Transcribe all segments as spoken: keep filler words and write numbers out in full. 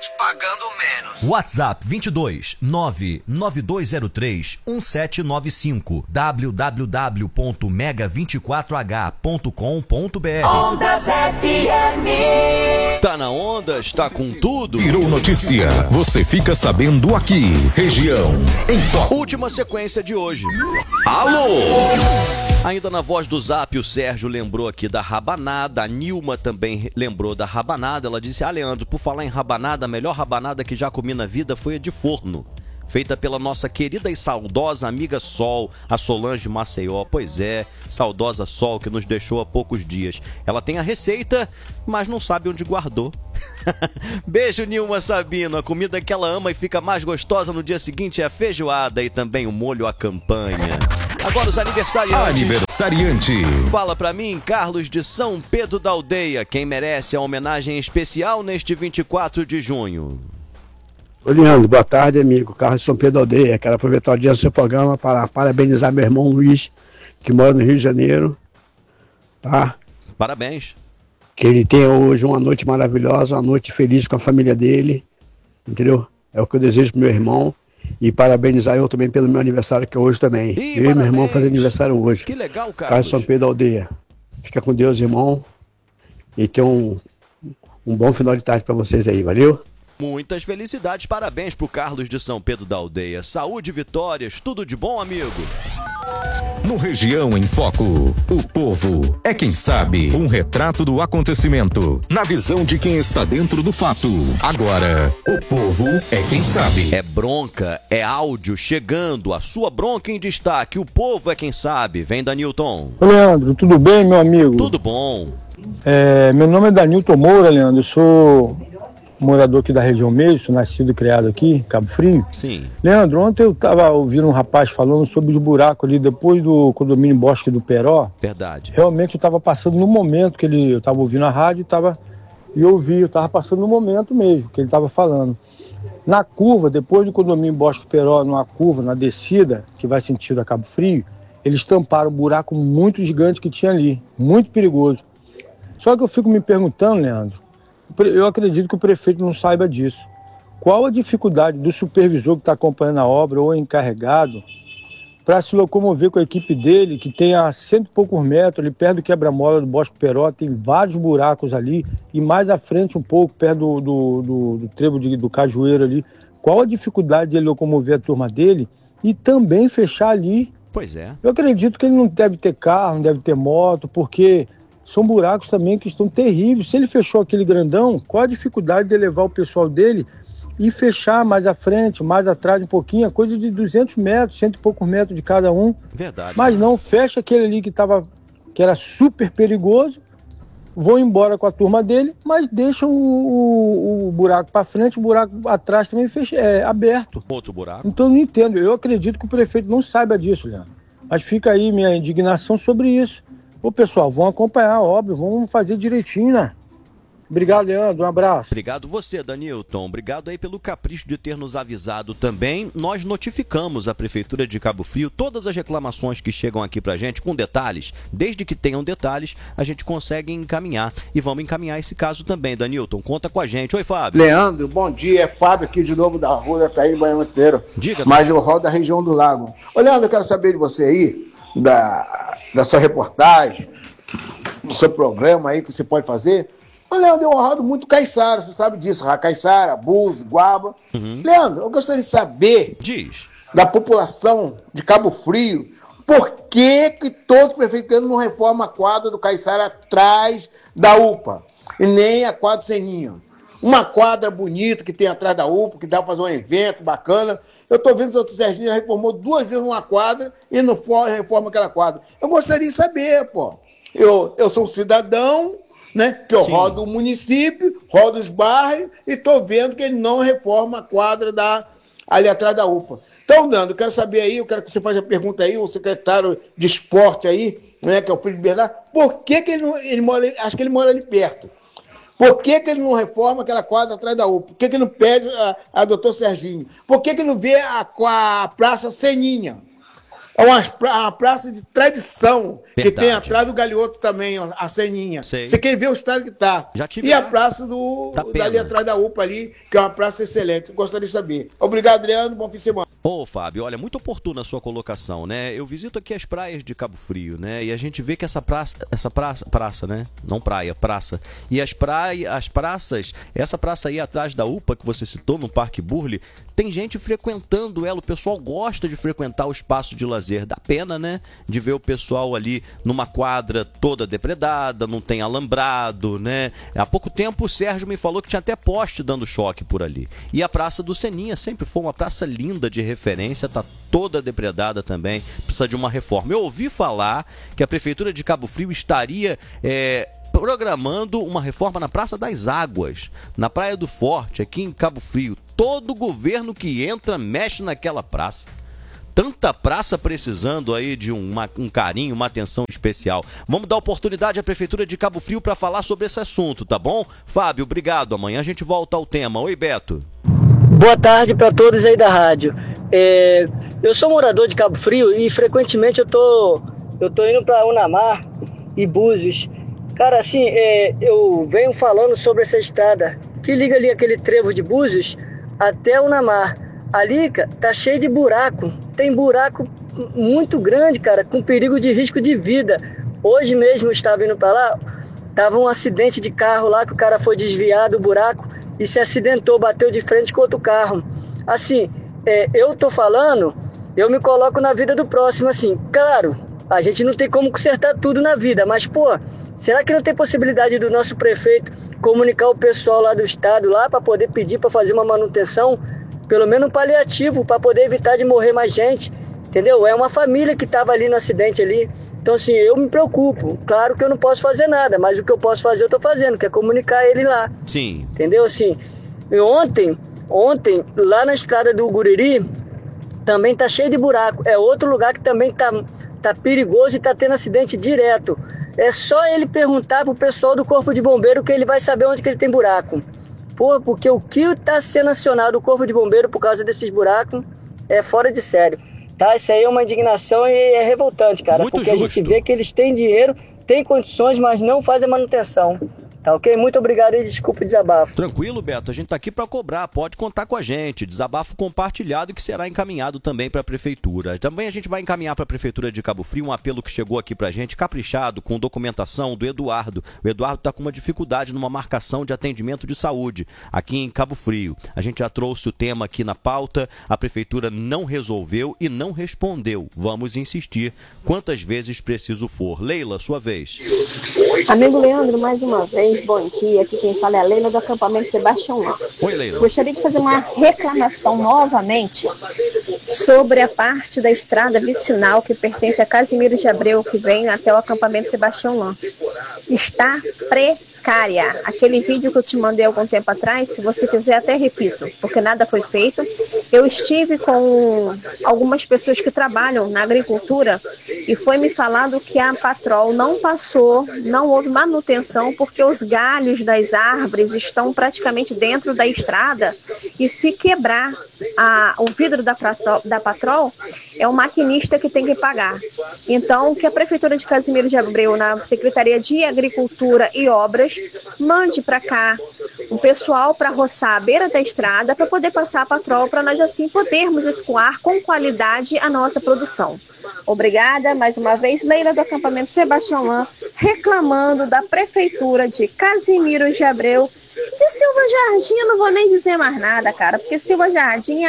internet pagando menos. WhatsApp vinte e dois nove nove dois zero três um sete nove cinco w w w ponto mega vinte e quatro h ponto com ponto b r. Ondas F M. Tá na onda, está com tudo. Virou notícia. Você fica sabendo aqui. Região em Foco. Última sequência de hoje. Alô! Ainda na voz do Zap, o Sérgio lembrou aqui da rabanada, a Nilma também lembrou da rabanada. Ela disse: ah, Leandro, por falar em rabanada, a melhor rabanada que já comi na vida foi a de forno, feita pela nossa querida e saudosa amiga Sol, a Solange Maceió. Pois é, saudosa Sol, que nos deixou há poucos dias. Ela tem a receita, mas não sabe onde guardou. Beijo, Nilma Sabino. A comida que ela ama e fica mais gostosa no dia seguinte é a feijoada e também o molho à campanha. Agora os aniversariantes. Aniversariante. Fala pra mim, Carlos de São Pedro da Aldeia, quem merece a homenagem especial neste vinte e quatro de junho. Ô Leandro, boa tarde, amigo. Carlos de São Pedro da Aldeia. Quero aproveitar o dia do seu programa para parabenizar meu irmão Luiz, que mora no Rio de Janeiro. Tá? Parabéns. Que ele tenha hoje uma noite maravilhosa, uma noite feliz com a família dele. Entendeu? É o que eu desejo pro meu irmão. E parabenizar eu também pelo meu aniversário, que é hoje também. Ih, eu e meu irmão fazendo aniversário hoje. Que legal, Carlos. Carlos de São Pedro da Aldeia. Fica com Deus, irmão. E tenha um, um bom final de tarde para vocês aí. Valeu? Muitas felicidades, parabéns pro Carlos de São Pedro da Aldeia. Saúde, vitórias, tudo de bom, amigo. No Região em Foco, o povo é quem sabe. Um retrato do acontecimento, na visão de quem está dentro do fato. Agora, o povo é quem sabe. É bronca, é áudio chegando. A sua bronca em destaque. O povo é quem sabe. Vem, Danilton. Ô Leandro, tudo bem, meu amigo? Tudo bom. É, meu nome é Danilton Moura, Leandro. Eu sou morador aqui da região mesmo, sou nascido e criado aqui, Cabo Frio. Sim. Leandro, ontem eu estava ouvindo um rapaz falando sobre os buracos ali depois do condomínio Bosque do Peró. Verdade. Realmente eu estava passando no momento que ele, eu estava ouvindo a rádio tava, e eu ouvi, eu estava passando no momento mesmo que ele estava falando. Na curva, depois do condomínio Bosque do Peró, numa curva, na descida, que vai sentido a Cabo Frio, eles tamparam um buraco muito gigante que tinha ali, muito perigoso. Só que eu fico me perguntando, Leandro, eu acredito que o prefeito não saiba disso. Qual a dificuldade do supervisor que está acompanhando a obra ou encarregado para se locomover com a equipe dele, que tem a cento e poucos metros, ali perto do quebra-mola do Bosque Peró, tem vários buracos ali, e mais à frente um pouco, perto do, do, do, do trevo de, do Cajueiro ali. Qual a dificuldade de ele locomover a turma dele e também fechar ali? Pois é. Eu acredito que ele não deve ter carro, não deve ter moto, porque são buracos também que estão terríveis. Se ele fechou aquele grandão, qual a dificuldade de levar o pessoal dele e fechar mais à frente, mais atrás um pouquinho, a coisa de duzentos metros, cento e poucos metros de cada um. Verdade. Mas não, fecha aquele ali que, tava, que era super perigoso, vão embora com a turma dele, mas deixam o, o, o buraco para frente, o buraco atrás também fecha, é, aberto. Outro buraco. Então eu não entendo, eu acredito que o prefeito não saiba disso, Leandro. Mas fica aí minha indignação sobre isso. Ô pessoal, vão acompanhar a obra, vão fazer direitinho, né? Obrigado, Leandro, um abraço. Obrigado você, Danilton. Obrigado aí pelo capricho de ter nos avisado também. Nós notificamos a Prefeitura de Cabo Frio todas as reclamações que chegam aqui pra gente com detalhes. Desde que tenham detalhes, a gente consegue encaminhar. E vamos encaminhar esse caso também, Danilton. Conta com a gente. Oi, Fábio. Leandro, bom dia. É Fábio aqui de novo da rua da Taí, Baiano inteiro. Diga. Mas eu rodo da região do Lago. Ô, Leandro, eu quero saber de você aí, da, da sua reportagem, do seu programa aí que você pode fazer. Ô, Leandro, eu rodo muito caiçara, você sabe disso, caiçara, búzio, guaba. Uhum. Leandro, eu gostaria de saber Diz. da população de Cabo Frio, por que que todo prefeito não reforma a quadra do caiçara atrás da U P A e nem a quadra Seninha? Uma quadra bonita que tem atrás da U P A, que dá para fazer um evento bacana. Eu estou vendo que o doutor Serginho já reformou duas vezes uma quadra e não reforma aquela quadra. Eu gostaria de saber, pô. Eu, eu sou um cidadão, né, que eu Sim. rodo o município, rodo os bairros e estou vendo que ele não reforma a quadra da, ali atrás da U P A. Então, Nando, eu quero saber aí, eu quero que você faça a pergunta aí, o secretário de esporte aí, né, que é o filho de Bernardo, por que que ele não, ele mora, acho que ele mora ali perto. Por que que ele não reforma aquela quadra atrás da U P A? Por que que ele não pede a, a doutor Serginho? Por que que ele não vê a, a Praça Seninha? É uma, pra- uma praça de tradição, que Verdade. tem atrás do Galhoto também, ó, a Seninha. Sei. Você quer ver o estado que tá. Já tive E a lá. praça do, Da Pena. dali atrás da U P A ali, que é uma praça excelente. Gostaria de saber. Obrigado, Leandro. Bom fim de semana. Ô, Fábio, olha, muito oportuna a sua colocação, né? Eu visito aqui as praias de Cabo Frio, né? E a gente vê que essa praça, essa praça, praça, né? Não praia, praça. E as praias, as praças, essa praça aí atrás da U P A que você citou, no Parque Burle, tem gente frequentando ela. O pessoal gosta de frequentar o espaço de lazer. Dá pena, né? De ver o pessoal ali numa quadra toda depredada, não tem alambrado, né? Há pouco tempo o Sérgio me falou que tinha até poste dando choque por ali. E a Praça do Seninha sempre foi uma praça linda de referência, tá toda depredada também, precisa de uma reforma. Eu ouvi falar que a Prefeitura de Cabo Frio estaria é, programando uma reforma na Praça das Águas, na Praia do Forte, aqui em Cabo Frio. Todo governo que entra mexe naquela praça. Tanta praça precisando aí de um, uma, um carinho, uma atenção especial. Vamos dar oportunidade à Prefeitura de Cabo Frio para falar sobre esse assunto, tá bom? Fábio, obrigado. Amanhã a gente volta ao tema. Oi, Beto. Boa tarde para todos aí da rádio. É, eu sou morador de Cabo Frio e frequentemente eu tô, eu tô indo para Unamar e Búzios. Cara, assim, é, eu venho falando sobre essa estrada que liga ali aquele trevo de Búzios até Unamar. Ali, cara, tá cheio de buraco. Tem buraco muito grande, cara, com perigo de risco de vida. Hoje mesmo eu estava indo para lá, tava um acidente de carro lá que o cara foi desviar do buraco e se acidentou, bateu de frente com outro carro. Assim, é, eu tô falando, eu me coloco na vida do próximo, assim. Claro, a gente não tem como consertar tudo na vida, mas, pô, será que não tem possibilidade do nosso prefeito comunicar o pessoal lá do estado, lá, para poder pedir para fazer uma manutenção, pelo menos um paliativo, para poder evitar de morrer mais gente, entendeu? É uma família que estava ali no acidente ali. Então, assim, eu me preocupo. Claro que eu não posso fazer nada, mas o que eu posso fazer eu tô fazendo, que é comunicar ele lá. Sim. Entendeu? Assim, e ontem, ontem, lá na estrada do Guriri, também tá cheio de buraco. É outro lugar que também tá, tá perigoso e tá tendo acidente direto. É só ele perguntar pro pessoal do Corpo de Bombeiro que ele vai saber onde que ele tem buraco. Pô, porque o que tá sendo acionado o Corpo de Bombeiro por causa desses buracos é fora de sério. Tá, isso aí é uma indignação e é revoltante, cara. Muito porque justo. a gente vê que eles têm dinheiro, têm condições, mas não fazem manutenção. Tá ok? Muito obrigado e desculpa o desabafo. Tranquilo, Beto, a gente tá aqui para cobrar, pode contar com a gente. Desabafo compartilhado que será encaminhado também para a Prefeitura. Também a gente vai encaminhar para a Prefeitura de Cabo Frio um apelo que chegou aqui pra gente, caprichado, com documentação do Eduardo. O Eduardo tá com uma dificuldade numa marcação de atendimento de saúde aqui em Cabo Frio. A gente já trouxe o tema aqui na pauta, a Prefeitura não resolveu e não respondeu. Vamos insistir quantas vezes preciso for. Leila, sua vez. Amigo Leandro, mais uma vez, bom dia. Aqui quem fala é a Leila do acampamento Sebastião Lá. Oi, Leila. Gostaria de fazer uma reclamação novamente sobre a parte da estrada vicinal que pertence a Casimiro de Abreu, que vem até o acampamento Sebastião Lá. Está precária. Aquele vídeo que eu te mandei algum tempo atrás, se você quiser até repito, porque nada foi feito. Eu estive com algumas pessoas que trabalham na agricultura e foi me falado que a Patrol não passou, não houve manutenção porque os galhos das árvores estão praticamente dentro da estrada e se quebrar a, o vidro da, da Patrol, é o maquinista que tem que pagar. Então, que a Prefeitura de Casimiro de Abreu, na Secretaria de Agricultura e Obras, mande para cá o pessoal para roçar à beira da estrada para poder passar a Patrol, para nós assim podermos escoar com qualidade a nossa produção. Obrigada, mais uma vez, Leila do acampamento Sebastião Lá, reclamando da Prefeitura de Casimiro de Abreu. De Silva Jardim eu não vou nem dizer mais nada, cara, porque Silva Jardim,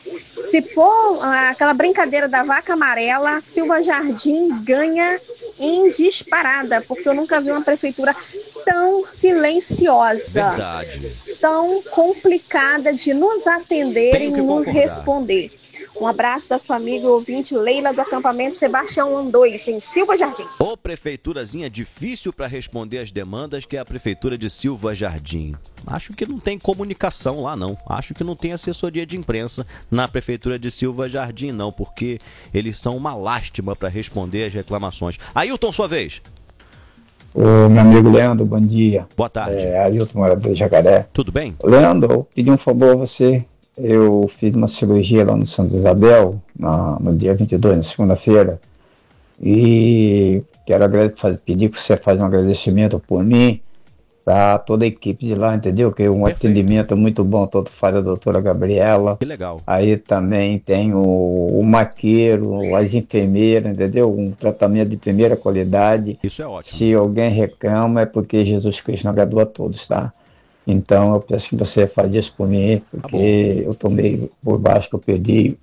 se for aquela brincadeira da vaca amarela, Silva Jardim ganha em disparada, porque eu nunca vi uma prefeitura tão silenciosa, Verdade. tão complicada de nos atender Tenho e que nos concordar. responder. Um abraço da sua amiga ouvinte Leila do acampamento Sebastião dois, em Silva Jardim. Ô, prefeiturazinha difícil para responder as demandas, que é a prefeitura de Silva Jardim. Acho que não tem comunicação lá, não. Acho que não tem assessoria de imprensa na prefeitura de Silva Jardim, não, porque eles são uma lástima para responder as reclamações. Ailton, sua vez. Ô, meu amigo Leandro, bom dia. Boa tarde. É, Ailton, morador de Jacaré. Tudo bem? Leandro, eu pedi um favor a você. eu fiz uma cirurgia lá no Santa Isabel, na, no dia vinte e dois, na segunda-feira, e quero agrade- faz- pedir que você faça um agradecimento por mim, para toda a equipe de lá, entendeu? Que é um Perfeito. atendimento muito bom, todo faz a doutora Gabriela. Que legal. Aí também tem o, o maqueiro, as enfermeiras, entendeu? Um tratamento de primeira qualidade. Isso é ótimo. Se alguém reclama é porque Jesus Cristo não agradou a todos, tá? Então eu peço que você faça isso por mim, porque eu tô meio por baixo, que eu perdi.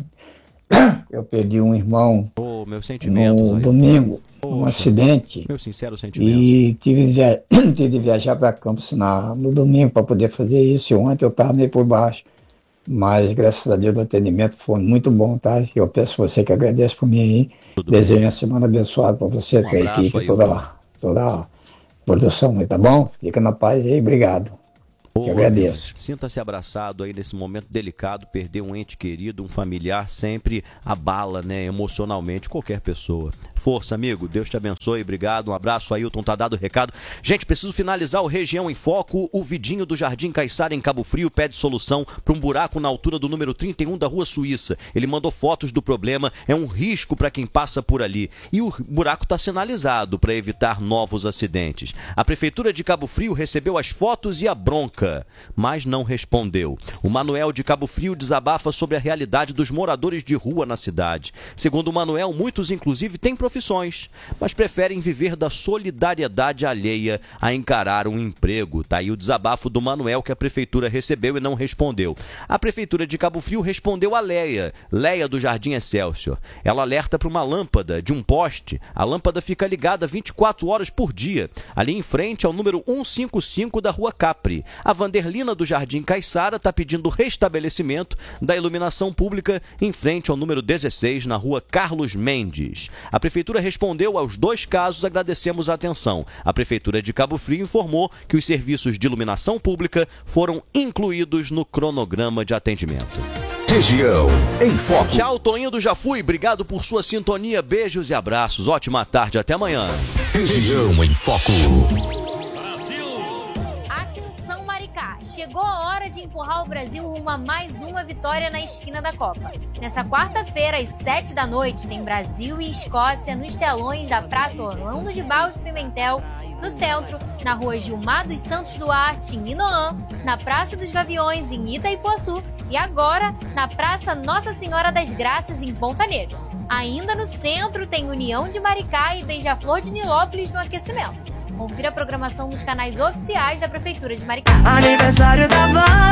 Eu perdi um irmão Oh, meus sentimentos no aí. domingo, um Poxa. acidente. Meu sincero sentimento. E tive, via... tive de viajar para Campos na... no domingo para poder fazer isso. E ontem eu estava meio por baixo. Mas graças a Deus o atendimento foi muito bom, tá? Eu peço a você que agradece por mim aí. Tudo Desejo bem. uma semana abençoada para você, Um tua abraço equipe, aí, toda, irmão. toda a produção aí, tá bom? Fica na paz aí, obrigado. Ô, Te agradeço. Sinta-se abraçado aí nesse momento delicado. Perder um ente querido, um familiar, sempre abala, né, emocionalmente qualquer pessoa. Força, amigo. Deus te abençoe. Obrigado. Um abraço, Ailton. Tá dado o recado. Gente, preciso finalizar o Região em Foco. O Vidinho do Jardim Caiçara, em Cabo Frio, pede solução para um buraco na altura do número trinta e um da Rua Suíça. Ele mandou fotos do problema. É um risco para quem passa por ali. E o buraco está sinalizado para evitar novos acidentes. A Prefeitura de Cabo Frio recebeu as fotos e a bronca, mas não respondeu. O Manuel de Cabo Frio desabafa sobre a realidade dos moradores de rua na cidade. Segundo o Manuel, muitos inclusive têm profissões, mas preferem viver da solidariedade alheia a encarar um emprego. Tá aí o desabafo do Manuel que a Prefeitura recebeu e não respondeu. A Prefeitura de Cabo Frio respondeu a Leia, Leia do Jardim Excelsior. Ela alerta para uma lâmpada de um poste. A lâmpada fica ligada vinte e quatro horas por dia, ali em frente ao número cento e cinquenta e cinco da Rua Capri. A Vanderlina do Jardim Caiçara está pedindo restabelecimento da iluminação pública em frente ao número dezesseis na Rua Carlos Mendes. A Prefeitura respondeu aos dois casos, agradecemos a atenção. A Prefeitura de Cabo Frio informou que os serviços de iluminação pública foram incluídos no cronograma de atendimento. Região em Foco. Tchau, Toninho do Já Fui. Obrigado por sua sintonia. Beijos e abraços. Ótima tarde. Até amanhã. Região em Foco. Atenção, Maricá. Chegou a hora de empurrar o Brasil rumo a mais uma vitória na esquina da Copa. Nessa quarta-feira, às sete da noite, tem Brasil e Escócia nos telões da Praça Orlando de Barros Pimentel, no centro, na Rua Gilmar dos Santos Duarte, em Inoã, na Praça dos Gaviões, em Itaipuaçu, e agora na Praça Nossa Senhora das Graças, em Ponta Negra. Ainda no centro tem União de Maricá e Beija-Flor de Nilópolis no aquecimento. Confira a programação nos canais oficiais da Prefeitura de Maricá. Aniversário da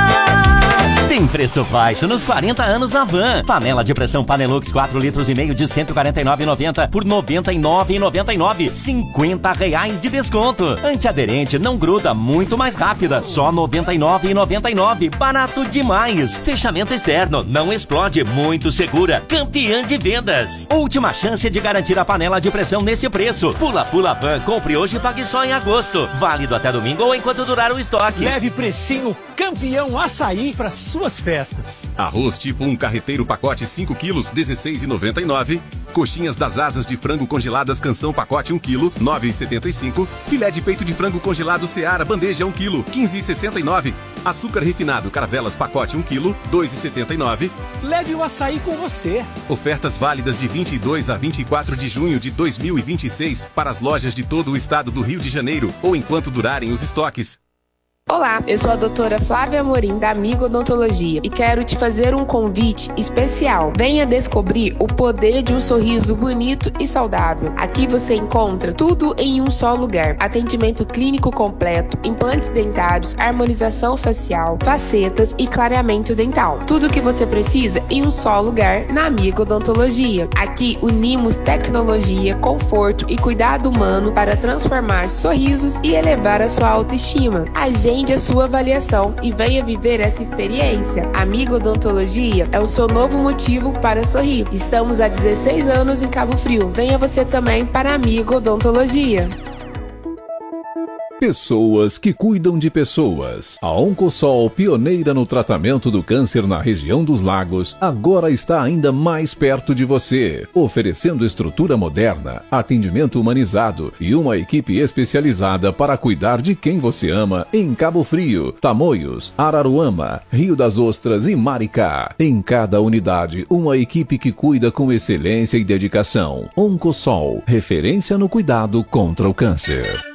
Van. Tem preço baixo nos quarenta anos a Van. Panela de pressão Panelux quatro litros e meio de cento e quarenta e nove reais e noventa centavos por noventa e nove reais e noventa e nove centavos. cinquenta reais de desconto. Antiaderente não gruda, muito mais rápida. Só noventa e nove reais e noventa e nove centavos. Barato demais. Fechamento externo, não explode, muito segura. Campeã de vendas. Última chance de garantir a panela de pressão nesse preço. Pula, pula Van. Compre hoje e pague só em agosto. Válido até domingo ou enquanto durar o estoque. Leve precinho campeão açaí para suas festas. Arroz tipo um carreteiro pacote cinco quilos, dezesseis reais e noventa e nove centavos. Coxinhas das asas de frango congeladas Canção pacote um quilo, nove reais e setenta e cinco centavos. Filé de peito de frango congelado Seara bandeja um quilo, quinze reais e sessenta e nove centavos. Açúcar refinado Caravelas pacote um quilo, dois reais e setenta e nove centavos. Leve o açaí com você. Ofertas válidas de vinte e dois a vinte e quatro de junho de dois mil e vinte e seis para as lojas de todo o estado do Rio de Janeiro ou enquanto durarem os estoques. Olá, eu sou a doutora Flávia Amorim, da Amigo Odontologia, e quero te fazer um convite especial. Venha descobrir o poder de um sorriso bonito e saudável. Aqui você encontra tudo em um só lugar. Atendimento clínico completo, implantes dentários, harmonização facial, facetas e clareamento dental. Tudo o que você precisa em um só lugar na Amigo Odontologia. Aqui unimos tecnologia, conforto e cuidado humano para transformar sorrisos e elevar a sua autoestima. Agende a sua avaliação e venha viver essa experiência. Amigo Odontologia é o seu novo motivo para sorrir. Estamos há dezesseis anos em Cabo Frio. Venha você também para Amigo Odontologia. Pessoas que cuidam de pessoas. A Oncosol, pioneira no tratamento do câncer na região dos lagos, agora está ainda mais perto de você, oferecendo estrutura moderna, atendimento humanizado e uma equipe especializada para cuidar de quem você ama em Cabo Frio, Tamoios, Araruama, Rio das Ostras e Maricá. Em cada unidade, uma equipe que cuida com excelência e dedicação. Oncosol, referência no cuidado contra o câncer.